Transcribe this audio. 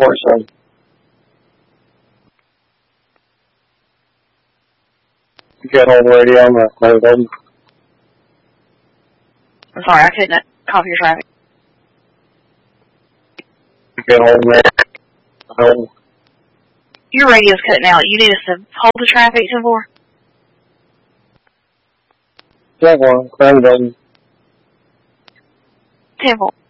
47. Get on the radio on the I'm sorry, I couldn't copy your traffic. Get on there. Your radio's cutting out. You need us to hold the traffic, 10-4? 10-4, 10-4.